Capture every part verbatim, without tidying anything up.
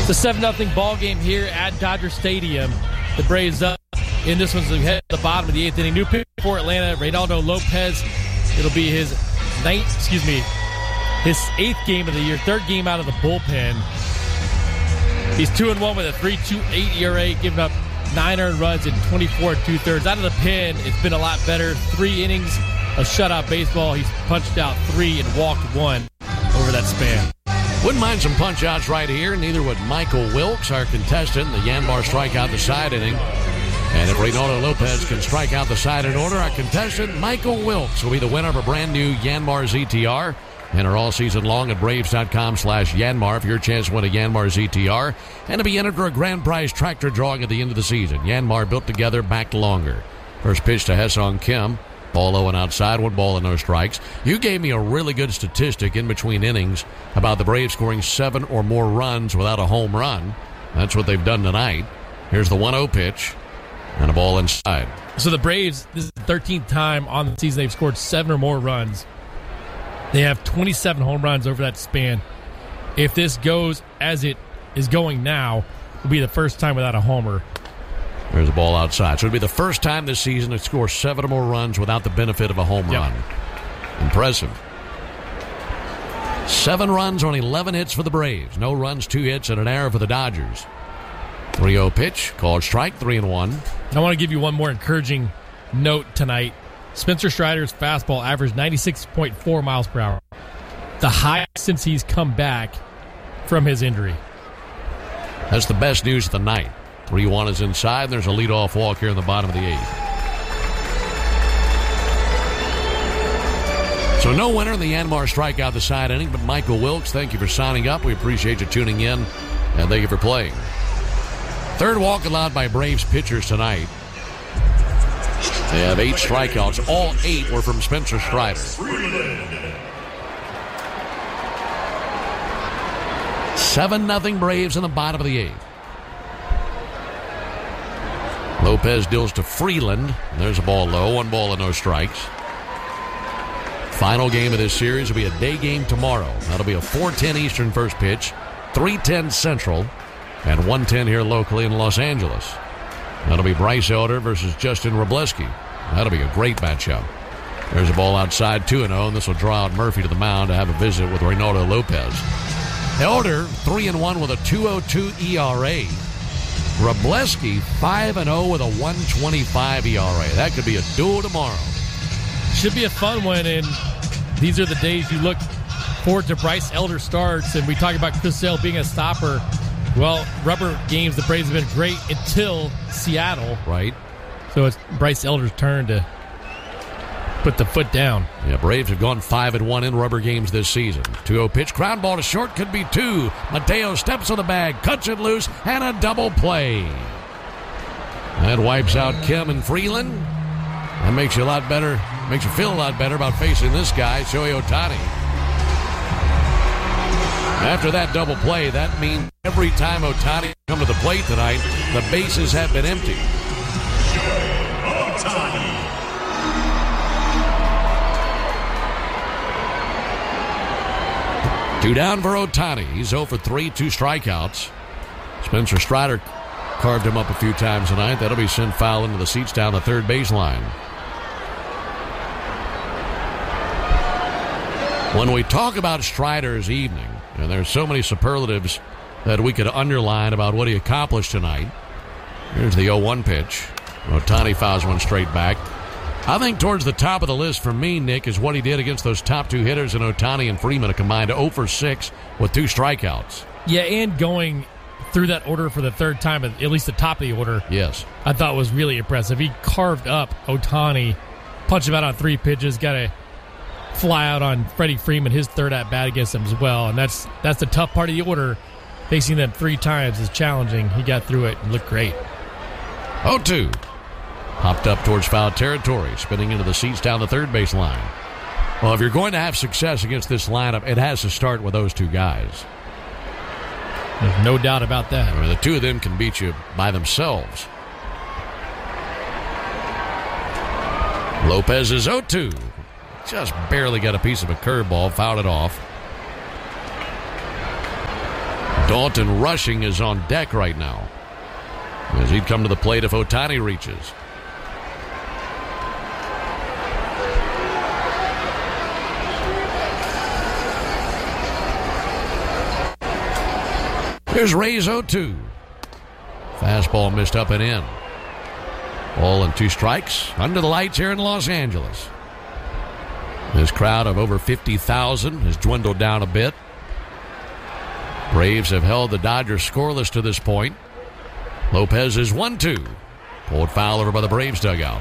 It's a seven nothing ball game here at Dodger Stadium. The Braves up in this one's head at the bottom of the eighth inning. New pitch for Atlanta, Reynaldo Lopez. It'll be his ninth, excuse me, his eighth game of the year, third game out of the bullpen. He's two and one with a three point two eight E R A, giving up nine earned runs in twenty-four and two-thirds. Out of the pen, it's been a lot better. Three innings of shutout baseball. He's punched out three and walked one over that span. Wouldn't mind some punch-outs right here. Neither would Michael Wilkes, our contestant. The Yanmar strike out the side inning. And if Reynaldo Lopez can strike out the side in order, our contestant, Michael Wilkes, will be the winner of a brand new Yanmar Z T R. Enter all season long at Braves.com slash Yanmar for your chance to win a Yanmar Z T R and to be entered for a grand prize tractor drawing at the end of the season. Yanmar built together, backed longer. First pitch to Ha-Seong Kim. Ball low and outside, one ball and no strikes. You gave me a really good statistic in between innings about the Braves scoring seven or more runs without a home run. That's what they've done tonight. Here's the one oh pitch and a ball inside. So the Braves, this is the thirteenth time on the season they've scored seven or more runs. They have twenty-seven home runs over that span. If this goes as it is going now, it'll be the first time without a homer. There's a ball outside. So it'll be the first time this season to score seven or more runs without the benefit of a home Yep. run. Impressive. Seven runs on eleven hits for the Braves. No runs, two hits, and an error for the Dodgers. three oh pitch, called strike, three and one. I want to give you one more encouraging note tonight. Spencer Strider's fastball averaged ninety-six point four miles per hour. The highest since he's come back from his injury. That's the best news of the night. three one is inside, and there's a leadoff walk here in the bottom of the eighth. So no winner in the Yanmar strikeout the side inning, but Michael Wilkes, thank you for signing up. We appreciate you tuning in, and thank you for playing. Third walk allowed by Braves pitchers tonight. They have eight strikeouts. All eight were from Spencer Strider. seven nothing Braves in the bottom of the eighth. Lopez deals to Freeland. There's a ball low. One ball and no strikes. Final game of this series will be a day game tomorrow. That'll be a four ten Eastern first pitch, three ten Central, and one ten here locally in Los Angeles. That'll be Bryce Elder versus Justin Wrobleski. That'll be a great matchup. There's a ball outside, two and oh, and this will draw out Murphy to the mound to have a visit with Reynaldo Lopez. Elder, three and one with a two oh two E R A. Wrobleski, five and oh with a one twenty-five E R A. That could be a duel tomorrow. Should be a fun one, and these are the days you look forward to Bryce Elder starts, and we talk about Chris Sale being a stopper. Well, rubber games, the Braves have been great until Seattle. Right. So it's Bryce Elder's turn to put the foot down. Yeah, Braves have gone five and one in rubber games this season. two oh pitch, ground ball to short, could be two. Mateo steps on the bag, cuts it loose, and a double play. That wipes out Kim and Freeland. That makes you a lot better, makes you feel a lot better about facing this guy, Shohei Ohtani. After that double play, that means every time Ohtani come to the plate tonight, the bases have been empty. Two down for Ohtani. He's oh for three, two strikeouts. Spencer Strider carved him up a few times tonight. That'll be sent foul into the seats down the third baseline. When we talk about Strider's evening, and there's so many superlatives that we could underline about what he accomplished tonight. Here's the oh one pitch. Ohtani fouls one straight back. I think towards the top of the list for me, Nick, is what he did against those top two hitters in Ohtani and Freeman, a combined oh for six with two strikeouts. Yeah, and going through that order for the third time, at least the top of the order, yes, I thought was really impressive. He carved up Ohtani, punched him out on three pitches, got a fly out on Freddie Freeman, his third at-bat against him as well. And that's that's the tough part of the order. Facing them three times is challenging. He got through it and looked great. oh two. Hopped up towards foul territory, spinning into the seats down the third base line. Well, if you're going to have success against this lineup, it has to start with those two guys. There's no doubt about that. I mean, the two of them can beat you by themselves. Lopez is oh two. Just barely got a piece of a curveball, fouled it off. Dalton Rushing is on deck right now, as he'd come to the plate if Ohtani reaches. Here's Ray's oh two. Fastball missed up and in. Ball and two strikes under the lights here in Los Angeles. This crowd of over fifty thousand has dwindled down a bit. Braves have held the Dodgers scoreless to this point. Lopez is one two. Pulled foul over by the Braves dugout.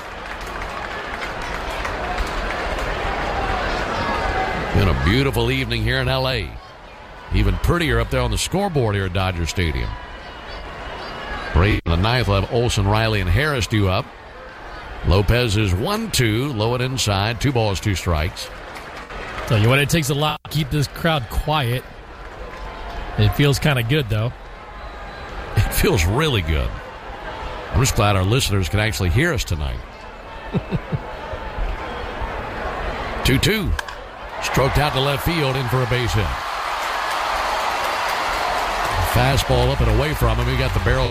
Been a beautiful evening here in L A. Even prettier up there on the scoreboard here at Dodger Stadium. Braves in the ninth will have Olsen, Riley, and Harris due up. Lopez is one two, low and inside, two balls, two strikes. Tell you what, it takes a lot to keep this crowd quiet. It feels kind of good, though. It feels really good. I'm just glad our listeners can actually hear us tonight. two two. Stroked out to left field, in for a base hit. Fastball up and away from him. He got the barrel.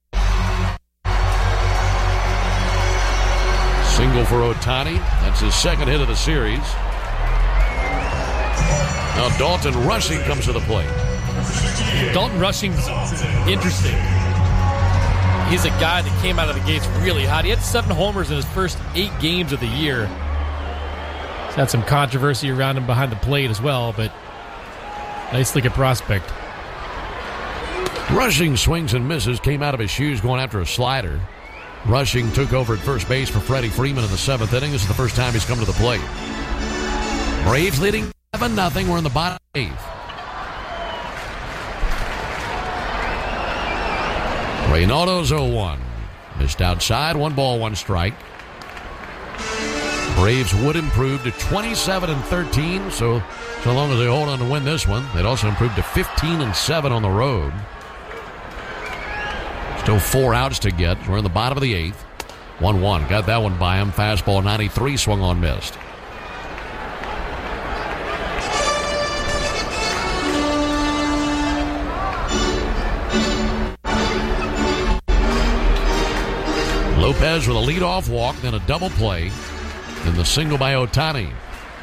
Single for Ohtani. That's his second hit of the series. Now Dalton Rushing comes to the plate. Dalton Rushing's interesting. He's a guy that came out of the gates really hot. He had seven homers in his first eight games of the year. He's had some controversy around him behind the plate as well, but nice looking prospect. Rushing swings and misses, came out of his shoes going after a slider. Rushing took over at first base for Freddie Freeman in the seventh inning. This is the first time he's come to the plate. Braves leading seven nothing. We're in the bottom eighth. Reynaldo's oh one. Missed outside, one ball, one strike. Braves would improve to twenty-seven and thirteen, so so long as they hold on to win this one. They'd also improve to fifteen and seven on the road. Still four outs to get. We're in the bottom of the eighth. one one. Got that one by him. Fastball ninety-three, swung on, missed. Lopez with a leadoff walk, then a double play, then the single by Ohtani.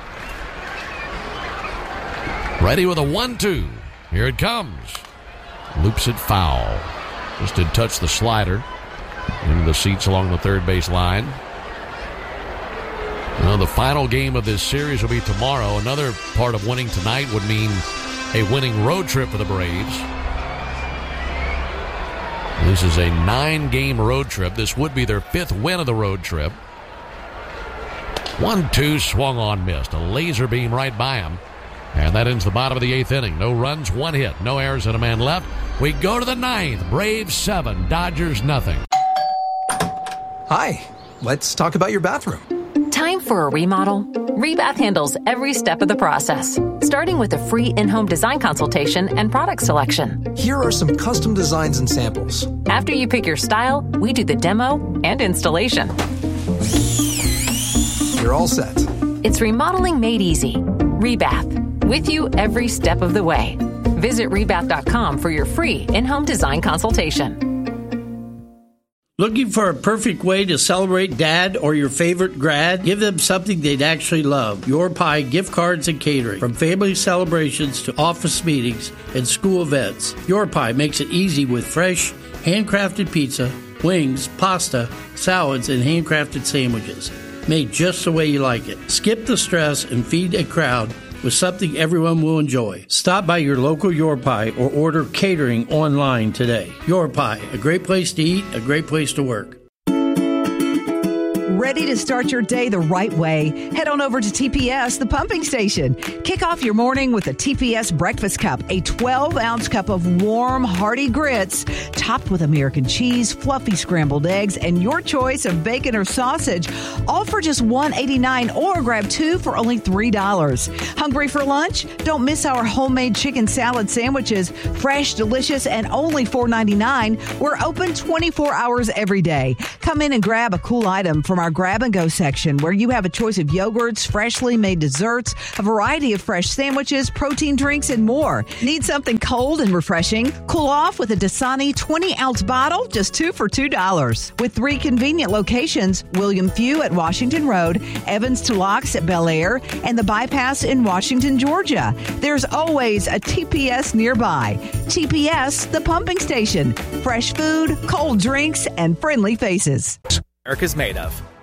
Ready with a one two. Here it comes. Loops it foul. Just did touch the slider into the seats along the third base line. Well, the final game of this series will be tomorrow. Another part of winning tonight would mean a winning road trip for the Braves. This is a nine-game road trip. This would be their fifth win of the road trip. one two, swung on, missed. A laser beam right by him. And that ends the bottom of the eighth inning. No runs, one hit, no errors, and a man left. We go to the ninth. Braves seven, Dodgers nothing. Hi, let's talk about your bathroom. Time for a remodel? Rebath handles every step of the process, starting with a free in-home design consultation and product selection. Here are some custom designs and samples. After you pick your style, we do the demo and installation. You're all set. It's remodeling made easy. Rebath, with you every step of the way. Visit rebath dot com for your free in-home design consultation. Looking for a perfect way to celebrate dad or your favorite grad? Give them something they'd actually love. Your Pie gift cards and catering. From family celebrations to office meetings and school events, Your Pie makes it easy with fresh, handcrafted pizza, wings, pasta, salads, and handcrafted sandwiches. Made just the way you like it. Skip the stress and feed a crowd with something everyone will enjoy. Stop by your local Your Pie or order catering online today. Your Pie, a great place to eat, a great place to work. Ready to start your day the right way? Head on over to T P S, the pumping station. Kick off your morning with a T P S breakfast cup, a twelve-ounce cup of warm, hearty grits, topped with American cheese, fluffy scrambled eggs, and your choice of bacon or sausage, all for just one dollar and eighty-nine cents, or grab two for only three dollars. Hungry for lunch? Don't miss our homemade chicken salad sandwiches, fresh, delicious, and only four dollars and ninety-nine cents. We're open twenty-four hours every day. Come in and grab a cool item from our grab-and-go section where you have a choice of yogurts, freshly made desserts, a variety of fresh sandwiches, protein drinks, and more. Need something cold and refreshing? Cool off with a Dasani twenty-ounce bottle, just two for two dollars. With three convenient locations, William Few at Washington Road, Evans to Locks at Bel Air, and the Bypass in Washington, Georgia. There's always a T P S nearby. T P S, the pumping station. Fresh food, cold drinks, and friendly faces. America's made of.